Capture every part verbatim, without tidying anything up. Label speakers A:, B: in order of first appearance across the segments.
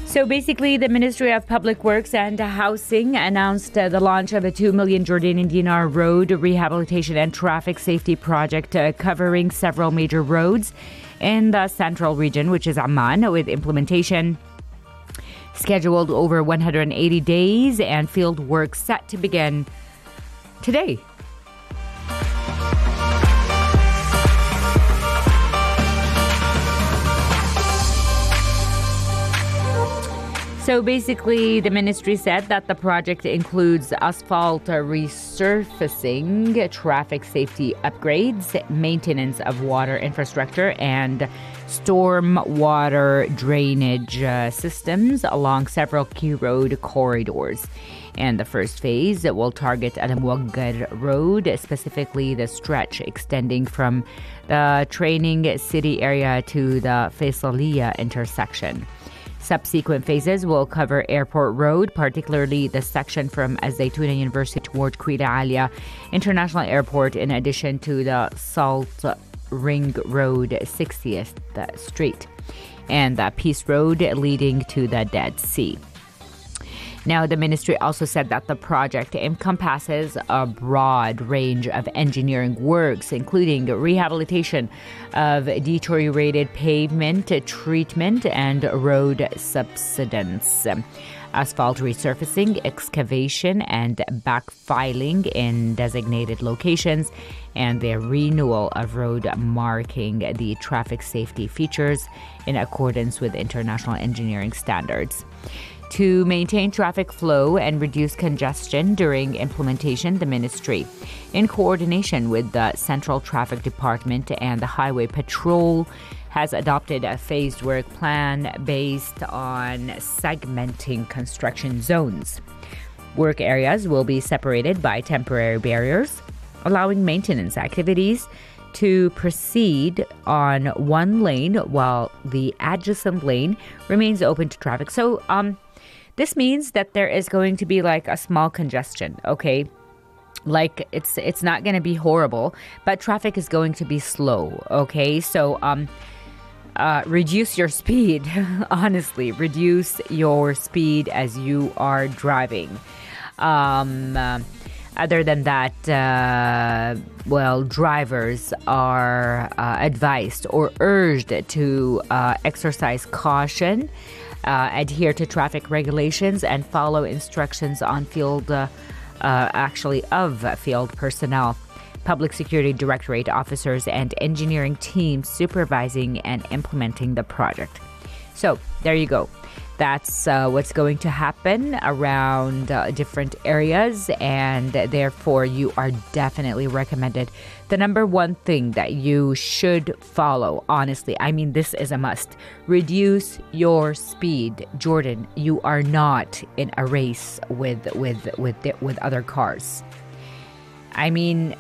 A: So basically, the Ministry of Public Works and Housing announced uh, the launch of a two million Jordanian dinar road rehabilitation and traffic safety project uh, covering several major roads in the central region, which is Amman, with implementation scheduled over one hundred eighty days and field work set to begin today. So basically, the ministry said that the project includes asphalt resurfacing, traffic safety upgrades, maintenance of water infrastructure, and storm water drainage uh, systems along several key road corridors. And the first phase will target Al Muwaggar Road, specifically the stretch extending from the Training City area to the Faisaliya intersection. Subsequent phases will cover Airport Road, particularly the section from Al-Zaytuna University toward Queen Alia International Airport, in addition to the Salt Ring Road sixtieth Street and the Peace Road leading to the Dead Sea. Now, the ministry also said that the project encompasses a broad range of engineering works, including rehabilitation of deteriorated pavement treatment and road subsidence, asphalt resurfacing, excavation and backfilling in designated locations, and the renewal of road marking the traffic safety features in accordance with international engineering standards. To maintain traffic flow and reduce congestion during implementation, the ministry, in coordination with the Central Traffic Department and the Highway Patrol, has adopted a phased work plan based on segmenting construction zones. Work areas will be separated by temporary barriers, allowing maintenance activities to proceed on one lane while the adjacent lane remains open to traffic. So, um, this means that there is going to be like a small congestion, okay? Like it's it's not going to be horrible, but traffic is going to be slow, okay? So um, uh, reduce your speed, honestly. Reduce your speed as you are driving. Um, uh, other than that, uh, well, drivers are uh, advised or urged to uh, exercise caution, Uh, adhere to traffic regulations, and follow instructions on field, uh, uh, actually of field personnel, Public Security Directorate officers, and engineering teams supervising and implementing the project. So there you go. That's uh, what's going to happen around uh, different areas, and therefore you are definitely recommended. The number one thing that you should follow, honestly, I mean, this is a must. Reduce your speed. Jordan, you are not in a race with with with with other cars. I mean,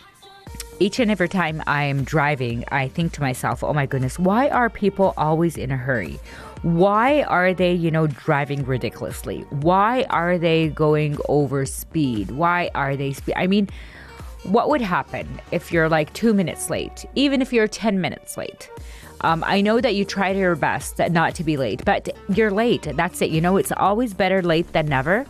A: each and every time I am driving, I think to myself, oh my goodness, why are people always in a hurry? Why are they, you know, driving ridiculously? Why are they going over speed? Why are they speed? I mean, what would happen if you're like two minutes late, even if you're ten minutes late? Um, I know that you tried your best not to be late, but you're late. That's it. You know, it's always better late than never.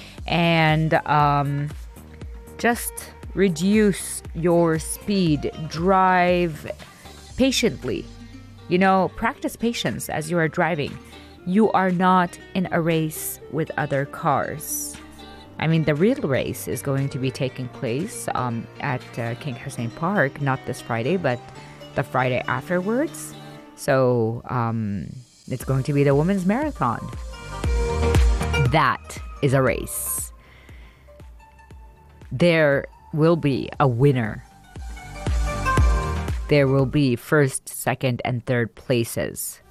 A: And um, just reduce your speed. Drive patiently. You know, practice patience as you are driving. You are not in a race with other cars. I mean, the real race is going to be taking place um, at uh, King Hussein Park, not this Friday, but the Friday afterwards. So um, it's going to be the Women's Marathon. That is a race. There will be a winner. There will be first, second, and third places.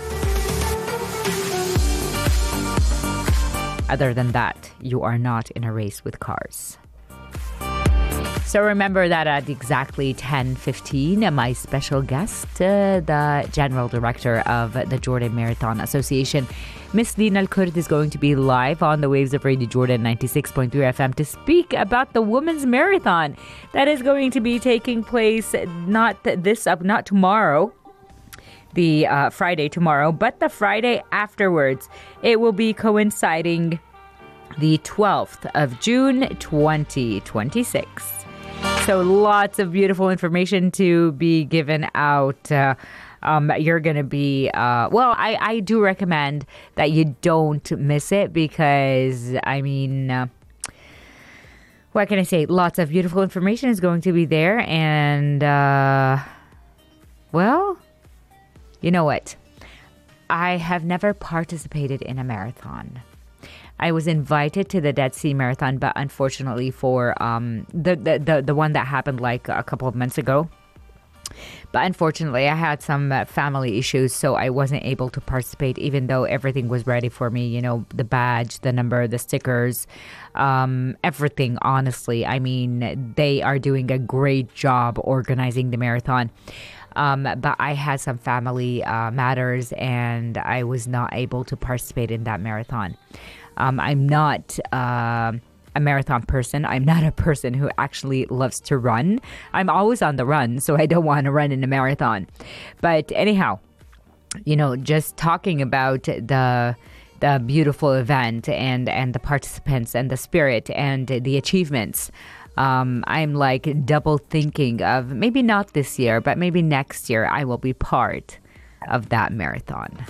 A: Other than that, you are not in a race with cars. So remember that at exactly ten fifteen, my special guest, uh, the General Director of the Jordan Marathon Association, Miss Lina Al-Kurd, is going to be live on the waves of Radio Jordan ninety-six point three F M to speak about the Women's Marathon that is going to be taking place not this up, not tomorrow, the uh, Friday tomorrow, but the Friday afterwards. It will be coinciding the twelfth of June, twenty twenty-six. So lots of beautiful information to be given out. Uh, um, you're going to be, uh, well, I, I do recommend that you don't miss it because, I mean, uh, what can I say? Lots of beautiful information is going to be there. And, uh, well, you know what? I have never participated in a marathon. I was invited to the Dead Sea Marathon, but unfortunately for um, the, the, the, the one that happened like a couple of months ago. But unfortunately, I had some uh, family issues, so I wasn't able to participate, even though everything was ready for me. You know, the badge, the number, the stickers, um, everything, honestly. I mean, they are doing a great job organizing the marathon. Um, but I had some family uh, matters, and I was not able to participate in that marathon. Um, I'm not uh, a marathon person. I'm not a person who actually loves to run. I'm always on the run, so I don't want to run in a marathon. But anyhow, you know, just talking about the the beautiful event and, and the participants and the spirit and the achievements, um, I'm like double thinking of maybe not this year, but maybe next year I will be part of that marathon.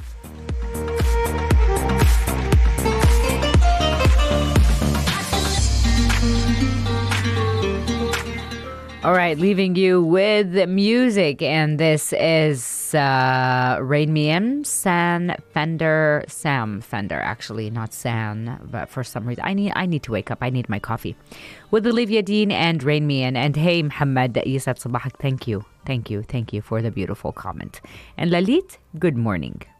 A: All right, leaving you with music, and this is uh, Rain Me San Fender, Sam Fender, actually, not San, but for some reason, I need I need to wake up. I need my coffee. With Olivia Dean and Rain Me In, and hey, Muhammad, Yusuf Sabahak, thank you, thank you, thank you for the beautiful comment. And Lalit, good morning.